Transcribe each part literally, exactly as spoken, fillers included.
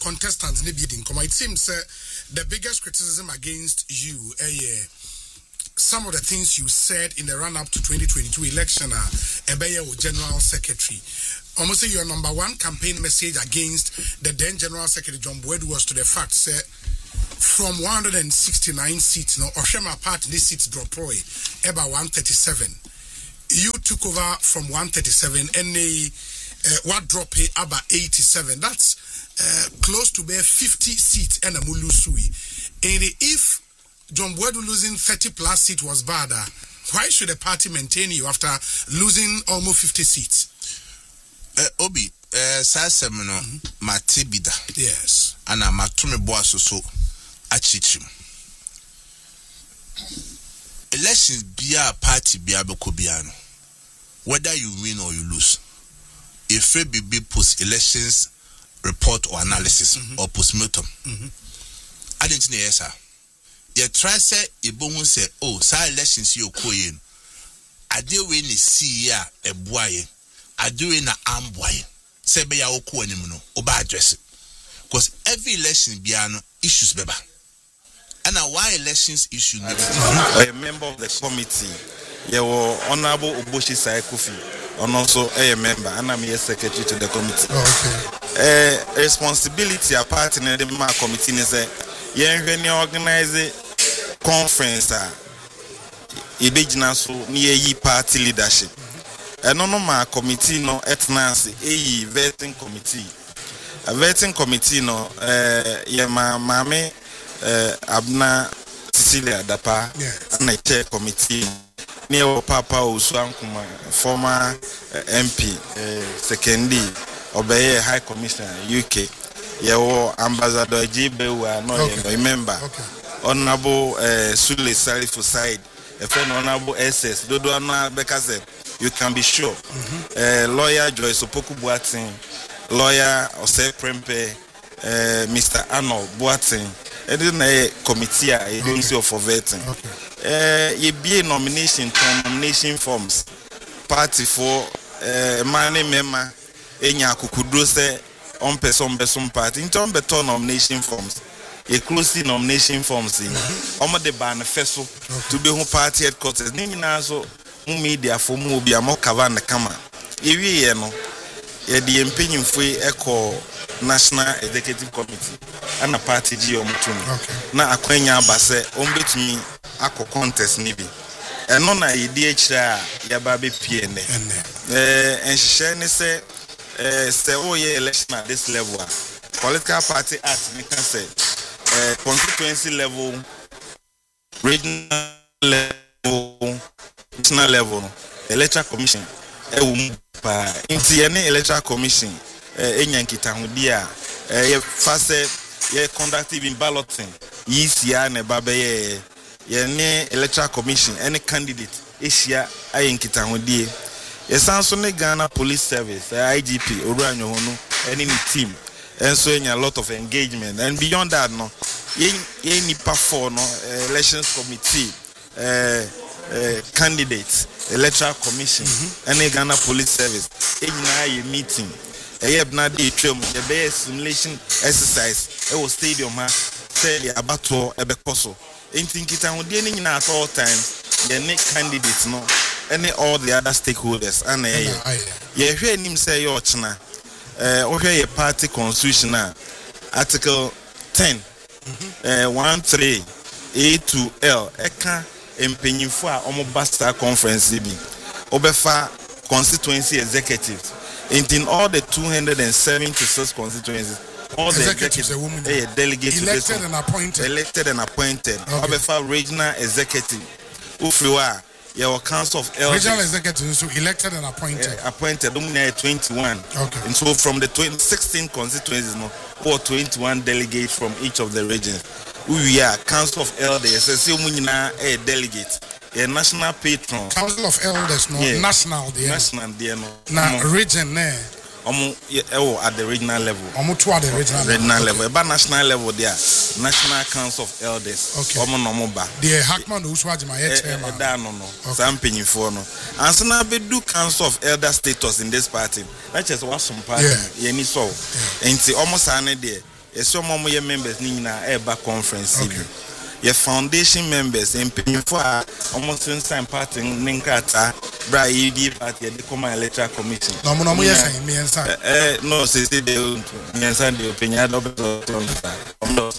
contestants ne bidding come it seems uh, the biggest criticism against you uh, yeah, some of the things you said in the run up to twenty twenty-two election uh, Ebeye General Secretary. Almost say your number one campaign message against the then General Secretary John Boadu was to the fact say from one hundred sixty-nine seats no Oshema part this seats drop away about one thirty-seven. You took over from one thirty-seven and they uh, what drop about eighty-seven. That's uh, close to bare fifty seats and a mulusui. And if John Boadu losing thirty plus seats was bad, why should the party maintain you after losing almost fifty seats? Uh, Obi, uh, Sasemino, Matibida. Yes. And I'm a Tume Boaso so achichim. Elections be a party be a Bokobiano. Whether you win or you lose, if it be be post elections report or analysis mm-hmm. or postmortem, mm-hmm. I didn't know yes, sir. You try say Ibongu say, oh, sa elections you koyin. I do win the see ya a boy. I do in a arm boy. Say be ya oku animal oba address it. Because every election biano issues beba. And now why elections issue never mm-hmm. A member of the committee, you were Honorable Oboshi Sai Kofi, and also a member, and I'm here secretary to the committee. Oh, okay. Uh, responsibility a part in the committee is a when you organize a conference, you begin so near party leadership. And no my committee no etnance a vetting committee. A vetting committee no uh yeah my mame uh Abna Cecilia Dapa and a chair committee near Papa Uswankuma former uh, M P uh, secondary obey High Commissioner U K. Yeah, Ambassador J B we are not okay. Remember. Okay. Honorable uh, Sule Salifu Side, a friend Honorable S S Dodo Anna Bekase. You can be sure. Mm-hmm. Uh, lawyer Joyce Opoku Boatin, lawyer Ose Prempe, uh, Mister Arnold Boatin. And then a committee, a agency okay. for vetting. Okay. Uh, you be a nomination to nomination forms. Party for uh, money member, Enya Kukudose, on person, person party. In terms of nomination forms, a closely nomination forms in Oma de Banifesto to be home party headquarters. Name also. Media for Mobia Mokavan the Kama. Evi no, the opinion free echo National Executive Committee and a party Geo Mutumi. Na Aquenya Basse, only to me, Ako contest nibi. And non a D H R Yababi P N A. And she say, say, oh, yeah, election at this level. Political party act, we can say, constituency level, regional level. National level, electoral commission, e wum pa inti any electoral commission, e nyankita hudia, e fase ye conductive in balloting, yisia ne babe ye ye ne electoral commission, any candidate, isia ayenkita hudie. Ye sanso ne Ghana Police Service, I G P, Oranyo Honu, any team, and so a lot of engagement, and beyond that no, ye ye nipa for no elections committee, uh. Uh, candidates, electoral commission, mm-hmm. and a Ghana Police Service. In a meeting, a yebna day trim, the best simulation exercise, a stadium, say about to a becoso. In thinking it at all times, the next candidates, no, any all the other stakeholders, and a ye hear him say, Yorchna, uh, or a party constitution, article ten, mm-hmm. uh, one, three, A to L, Eka. Empenyifo a omo basta conference bi obefa constituency executives in all the two hundred seventy-six constituencies all the executives a delegate elected and appointed elected and appointed okay. Obefa regional executive ufiwa your council of elders regional executives so elected and appointed uh, appointed umne twenty-one okay. And so from the sixteen constituencies no or twenty-one delegates from each of the regions. We are Council of Elders, a delegate, a national patron. Council of Elders, no yeah. national, dear. National, dear, no. Now, region, ne. Oh, at the regional level. Omo to at the regional level. Regional level, okay. But national level, there. National Council of Elders. Okay. Omo no mo ba. The Hackman Uswaji my chairman. Da no no. Some penny for no. And so now we do Council of Elder status in this party. That's just what some party. Yeah. Ni so. And see almost ane there. some of your members need na eba conference. Okay. Your foundation members and for almost inside party Ninkata, Bra E D party, the Common Electoral Commission. No, no, no, yes, me and son. No, say they me and son, the opinion of the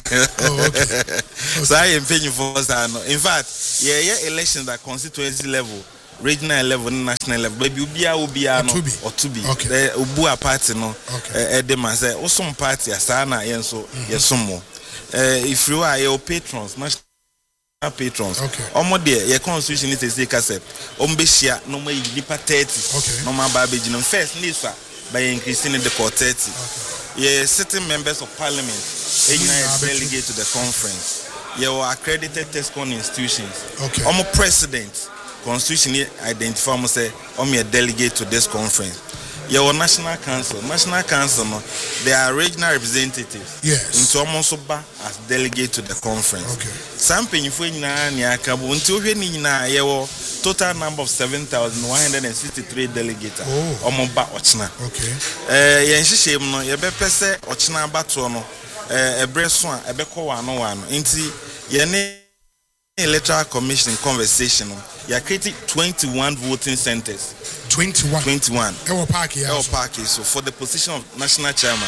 so I am paying for us. In fact, yeah, yeah, elections at constituency level, regional level, national level, baby, Ubia, Ubia, or to be. Okay. The Ubua party, no, okay. Edema say, or some party, Asana, and so, yes, some more. If you are your patrons, national patrons, okay. Omo there, your constitution is a say cassette. Ombeshia, no more lipa thirty, okay. No more babbage. First, Lisa, by increasing the court thirty. Yeah, sitting members of parliament, is delegate to the conference. Your accredited TESCON institutions. Okay. Omo president, constitutionally identify me say, I'm a delegate to this conference. Your national council, national council, no, they are regional representatives. Yes. Into almost as delegate to the conference. Okay. Something if we na niakabu until we ni na your total number of seven thousand one hundred and sixty-three delegates. Oh. Omoba ochna. Okay. Eh, yenshi shame no, yebe pese ochna bato no, eh, ebreso a ebe ko wano wano. Inti yene electoral commission conversation, you are creating twenty-one voting centers. twenty-one. twenty-one. Ewo Park, yeah. Ewo Park. So for the position of national chairman,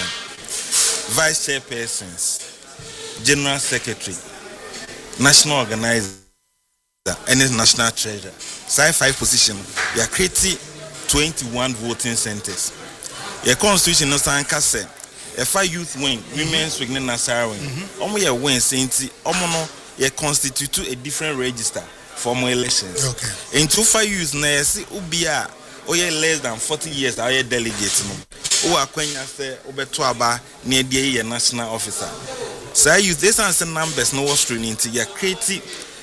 vice chairpersons, general secretary, national organizer, and national treasurer. So five position. You are creating twenty-one voting centers. Your constitution no san kase. If I youth wing, women's wing, and Nasara wing, omo ye win sainti, omo no. You constitute a different register for more elections. Okay. In two five years, na see ubia or ye less than forty years, are ye delegates no. Who are kwenya say obeto aba near the national officer. So I use this answer numbers no was training into you creating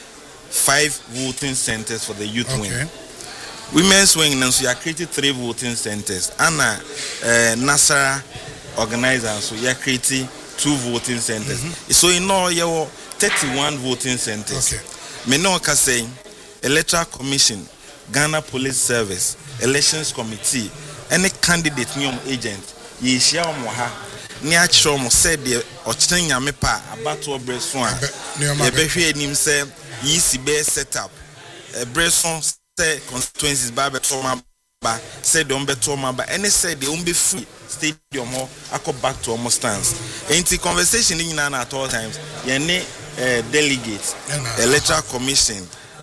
five voting centers for the youth okay. wing. Women's wing, and so you are creating three voting centers. Anna uh, Nasara organizer, so you are creating two voting centers. Mm-hmm. So in all your thirty-one voting centers. Okay. Menoka saying Electoral Commission, Ghana Police Service, Elections Committee, any candidate new agent, ye share moha, near Chom said the Ochenya Mepa, about to a breastfon. Ye behe him say, ye see bear set up. A breastfon say constituencies Baba Toma, said don't be Toma, but any said they won't be free. Stadium or I go back to almost stands. Ain't the conversation in at all times. Ye Uh, delegates, uh, electoral commission,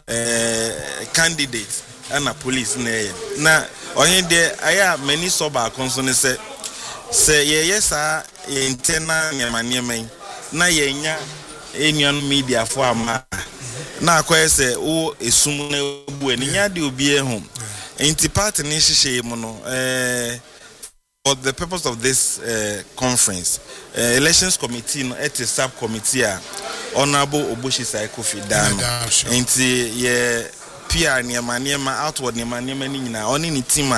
uh, candidates, and a police. Now, on there, I have many sober concerns. Say, say, yes, sir, internal Yamaniame. Na yenya, Indian media for a ma. Now, I say, oh, a sumune when you be a home. Ain't the part in issue, mono. For the purpose of this uh, conference, uh, elections committee, at a subcommittee, Honorable Obushi Saikofi Dano, and the P R Niama Niama outward Niama Niama Nina, only ni team,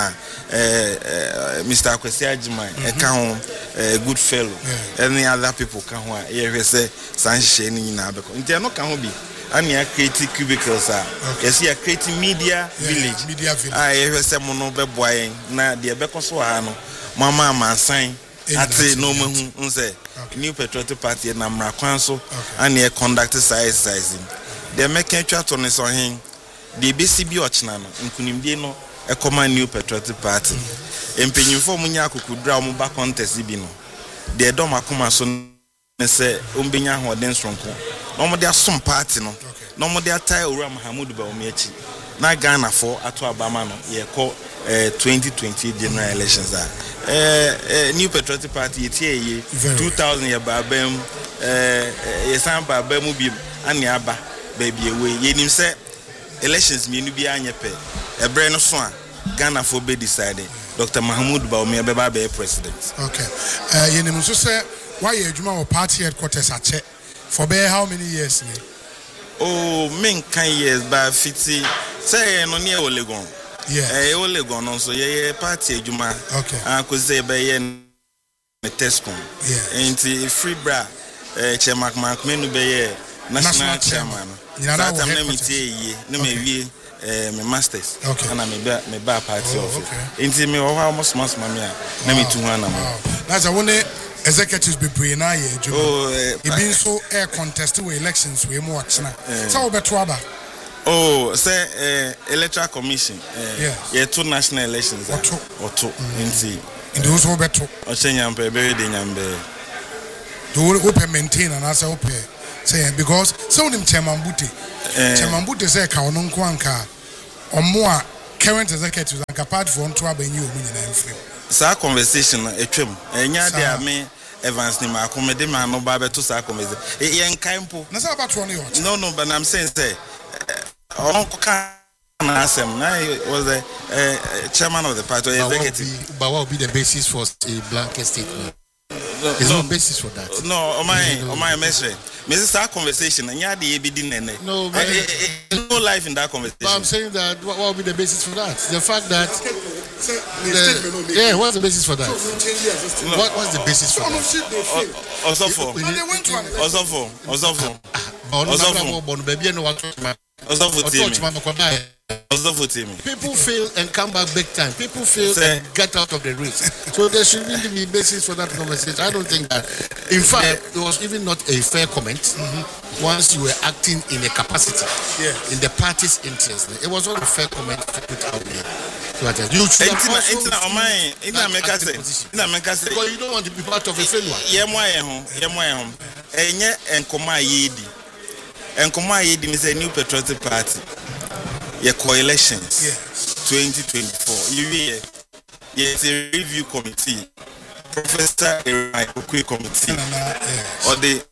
Mister Akwesi Ajima, a can good fellow, any other people can hear say Sanche Nina Beko. Inter no can be. And you are creating cubicles. Yes, you are creating media village. Media village. I hear some monobe boy. Na the Becosoano, Mama, my sign. Ate no man say New Patriotic Party na Mrakwanso and ye conduct exercising. They make a chat on his on him. The B C B Ochnano, in Kunimdino, a command New Patriotic Party. In Penyufo Munyaku could draw mu back contest ibino. The Doma Kumason say Umbinya or dance from no more there some party no. No more there tie Uram Hamoud Baumechi. Na Ghana for Atwa Bamano, ye call twenty twenty general elections are. Uh, New Patriotic Party, two thousand year babem, uh, Yasan Babemu be Anyaba, baby away. Yenim say elections mean to be Anyape, a brain of swan, Ghana for be decided. Doctor Mahmoud Baumia Baba be president. Okay. Uh, Yenim so say, why you Juma party headquarters at check for bear how many years? Oh, men can years by fifty, say, no near Olegon. Yeah, I only gone on so yeah, party Juma. Okay, I could say by yen Tescom. Yeah, ain't free bra, Chairman Mark Menu Bay, national chairman. That I'm let me tell ye, no me my masters. Okay, and I'm a bar party of it. Ain't me or almost mass mamma. Let me to one. That's a one executives be brain na ye adwuma. Oh, e bin so air contest we elections we mo watchna. So we beto aba. Oh, say uh, electoral commission. Uh, yes. Yeah, two national elections. Oto. Oto. Inti. In those who beto. Ochenyampe bury the nyambe. Do open maintain and answer open. Say because some of them Chairman Bute. Chairman Bute say ka ono nko anka. Omo a current executives and apart from to abenyi omu nyina mfrem. Sa conversation etwem. Enya de ame Evans ni ma komede ma no ba beto sa conversation. E yen kan po. Na say about one year. No no, but I'm saying say Uncle Can Asem was the uh, chairman of the party, or executive. Be, but what will be the basis for a blanket statement? No, There's no, no basis for that. No, on my on my message. Missus Our conversation, and yeah, the A B D nene. No, but there's no life in that conversation. But I'm saying that what, what will be the basis for that? The fact that. Okay. The, yeah, what's the basis for that? No. What, what's the basis for that? Also for. Also for. Also for. Also for. People fail and come back big time. People fail and get out of the race. So there shouldn't be basis for that conversation. I don't think that. In fact, it was even not a fair comment. Mm-hmm. Once you were acting in a capacity, yeah. in the party's interest, it was not a fair comment to put out there. You should have also because you don't want to be part of a failure. Yeah, my home. Yeah, my home. Enye enkoma yedi. Enkoma yedi is a new patriotic party. Yeah, coalitions. Yes. twenty twenty-four. You hear? Yes, a review committee. Professor Erai Okui committee. Yes. Or the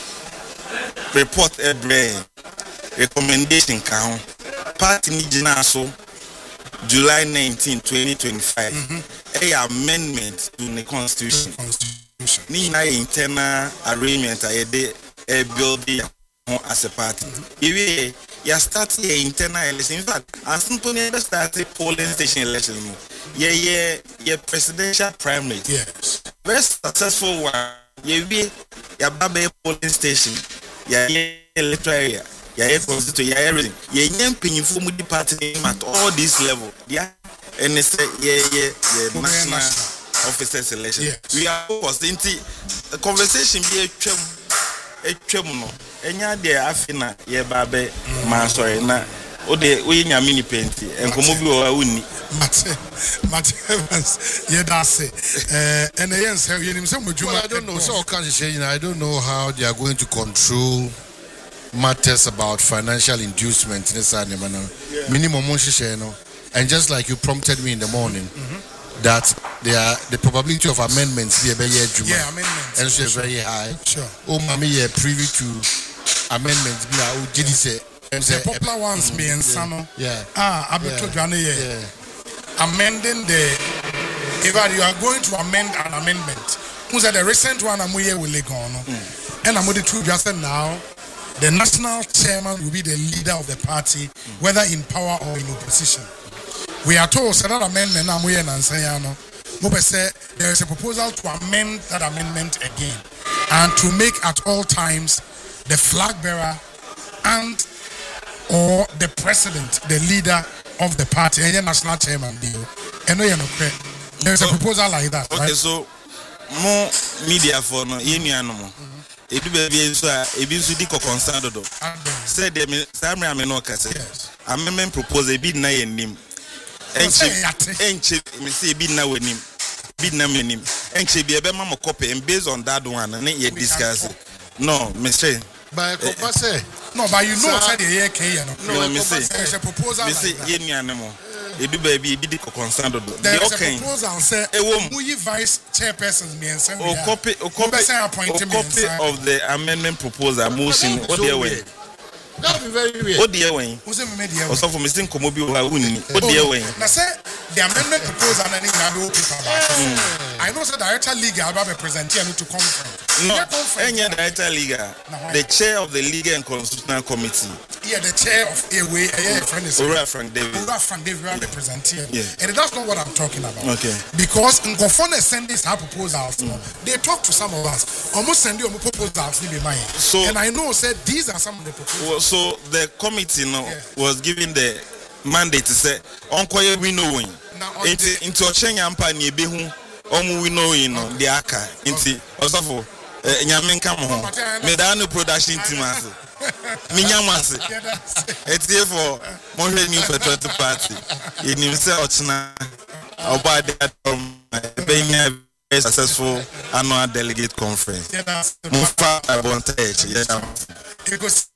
report a brain. Recommendation count. Party Nijina so July nineteenth, twenty twenty-five. Mm-hmm. A amendment to the constitution. Constitution. Nina internal arrangement a de a building as a party. Mm-hmm. You you start the internal election. In fact, as soon as you start the polling station election, yeah, yeah, yeah, presidential primary. Yes. Very successful one. Yeah, be yeah, baby polling station. Yeah, yeah, electoral area. Yeah, constitute. Yeah, everything. Yeah, yeah, paying for the party at all this level. Yeah, and it's yeah, yeah, yeah, national officer selection. Yes. We are focused into the conversation. Be a trem, a tremono. Enya de afina ye babe man sorry na o de we nya mini painti enkomo bi o awuni mate mate Evans ye da say eh and yen say ye nim say modwuma I don't know so can say you know I don't know how they are going to control matters about financial inducement in this animal minimum no and just like you prompted me in the morning mm-hmm. that they are the probability of amendments be a very yeah amendments and so sure. very high sure oh mami ye privy to amendments be a G D C the popular ones me and Sano yeah ah abeto dwane ye amending the if you are going to amend an amendment who said the recent one amuye will go no and I'm going to just now the national chairman will be the leader of the party whether in power or in opposition. We are told that amendment amuye na nsanyano mo be say there is a proposal to amend that amendment again and to make at all times the flag bearer and or the president, the leader of the party, and the national chairman deal. And there is a proposal like that. Okay, right? So more media for no any animal. It do be so a bit so diko concerned do. Said them Sam Rameno kase. Amendment propose a bit na yenim. Enche enche me say bit na wenim. Bit na menim. Enche be be mama copy and based on that one na ye discuss. No, me say by Kopase. No, but you know that the year K no. No, me say there's a proposal. Me say any animal. It do baby be concerned do. There is a proposal say we vice chairperson me and say o copy o copy copy of the amendment proposal motion what the way. That be very weird. What the way? Who say me media? Also for me think komo bi o wuni. What the way? Na say the amendment proposal na ni na do paper back. I know say director legal about represent here to conference. No, any director legal. The chair of the Legal and Constitutional Committee. Yeah, the chair of a way, a friend is Ora Frank David. Ora Frank David represent here. Yeah. And that's not what I'm talking about. Okay. Because in Gofone send these proposals, mm. they talk to some of us. Almost send you proposals, so, and I know said these are some of the proposals. Well, so the committee you know, yeah. was given the mandate to say, Uncle we know when. Into into Chenya Mpa ni be hu omu we know you know the aka inti osofo nyame nka mo me da no production team ase me nyamase etie for mo hwe new patriotic party yenim se ochina oba that being a very successful annual delegate conference mo fa abontage yes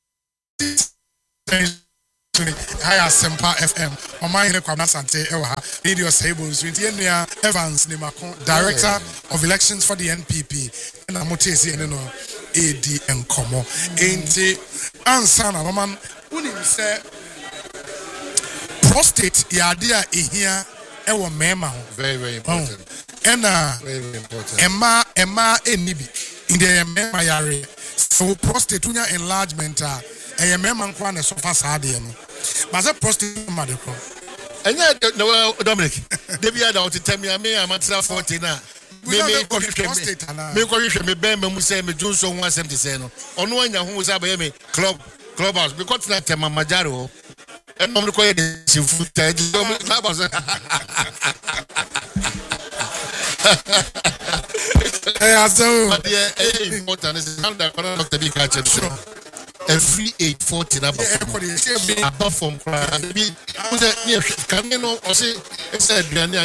Higher Sempa F M. Oma Hine Kwabna Sante Ewa Radio Sables with Yenya Evans Nimako, Director of Elections for the N P P. And I'm Motesi and no A D and Como. Ain't Ansana Roman Unim say prostate yadia here Ewa Mema. Very, very important. And uh Very, very important. Emma Emma Enibi in the Mema Yare. So prostate enlargement uh a member kwan e sofa saade no but say prostate madeko enya no Dominic dey be ada o tell me me amatra forty na me me ko hwehwe me ko hwehwe me ben mu say me Johnson one seventy say no ono anya hu say be me club clubhouse because na tema majaro en mo ko ye de sifu ta di clubhouse eh aso but yeah important is how that Doctor B catch it every eight forty above above from maybe can you know or say said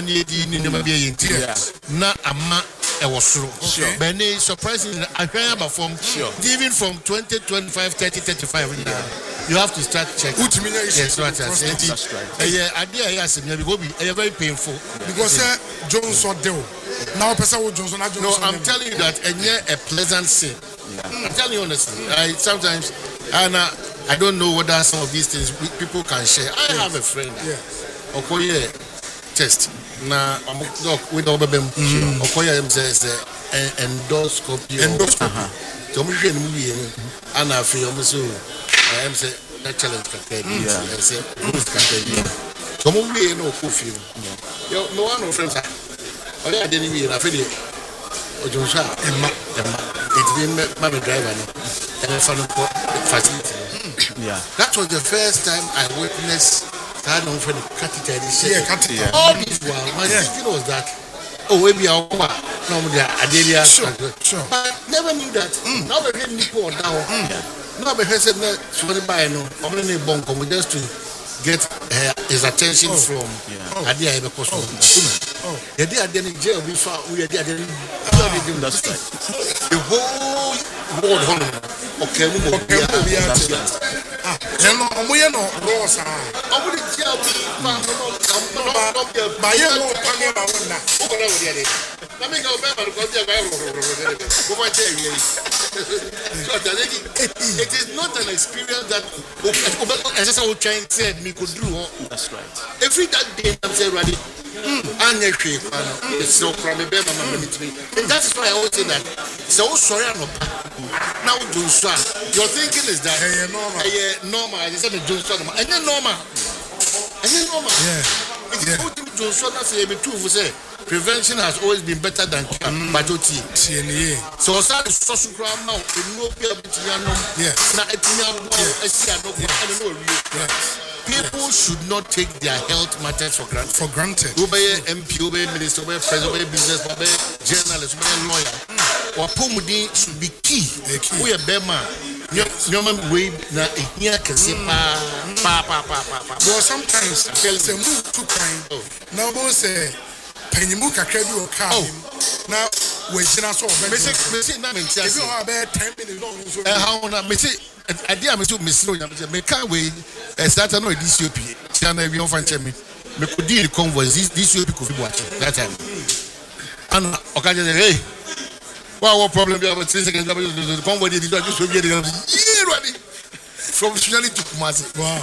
na ama e was but surprisingly I can about from even from twenty twenty-five thirty thirty-five you have to start checking yes right yeah idea yes because be very painful because Johnson deal now person Johnson no I'm telling you that a pleasant scene. I'm telling you honestly, I sometimes and uh, I don't know whether some of these things people can share. I yes. have a friend. Yeah. Okoye test. Na I'm look with over them. Okoye says endoscopy. Endoscopy. So we can movie and I feel so I am say that challenge can tell you. I say who's can tell you. So we no coffee. Yo no one no friends. Oh yeah, didn't mean I feel it. Ojonsa Emma Emma it's been my driver no and for facility yeah that was the first time I witnessed that on for the catheter yeah catheter all this while my thinking was that oh maybe I no me adelia sure sure but never knew that now we hear Nico now now we hear said na so by no I'm in a bunker just to get uh, his attention oh. from Adia yeah. because oh. oh. the day Adia in jail before we are there that's right the whole world okay we okay we are ah no omo no rosa omo the jail ba no ba ye no pange ba wona o ko na we there na me go be ba ko dia ba go ba tell you so that it is not an experience that as I was trying said me could do that's right every that day I'm saying ready and it's so from me and that is why I always say that so sorry no now do so your thinking is that hey normal hey normal I said do so and then normal and then normal yeah it's good to do so that say be true for say prevention has always been better than cure but o T so so so so crowd now no be able to know yes na etinya no esia no no real people should not take their health matters for granted for granted obey M P obey minister obey president obey business obey journalist obey lawyer or pomudi should be key we are bema no man we na ehia kese pa pa pa pa pa but sometimes tell say move too kind now go say penyimu kakra bi o ka na we jina so o me say me say na me tia if you have about ten minutes long so eh how na me say idea me so me slow ya me can we start no D C O P tia na bi on fan che me me could deal convoy this D C O P could be watching that time and okaje hey what what problem you have three seconds the convoy dey do just so be dey ready from Sunyani to Kumasi wow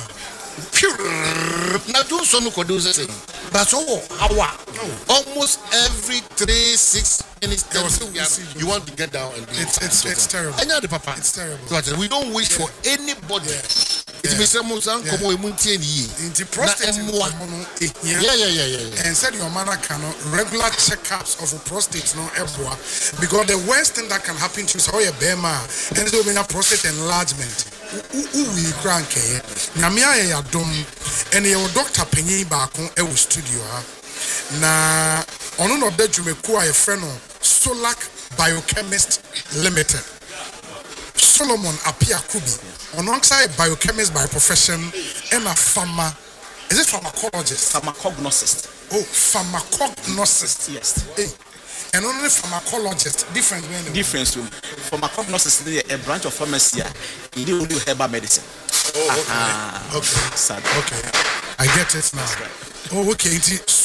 now do so no could do say but so hour almost every three six minutes you want to get down and do it's it's, it's terrible and the papa it's terrible so we don't wish for anybody it be some some come we muntie ni into prostate yeah yeah yeah yeah and said your mother cannot regular checkups of a prostate no eboa because the worst thing that can happen to you is how your bema and so when a prostate enlargement who we crank nyamia ya dom and your doctor penyi ba kon e studio ha na ɔno na ɔda dwumakuo a yɛfrɛ no Solac Biochemist Limited. Solomon Apia Kubi, alongside biochemist by profession and a pharma. Is it pharmacologist? Pharmacognosist. Oh, pharmacognosist. Yes. Hey. And only pharmacologist, different way. Difference. Pharmacognosist is a branch of pharmacy. You do herbal medicine. Oh, okay. Uh-huh. Okay. Sad. Okay. I get it now. Right. Oh, okay.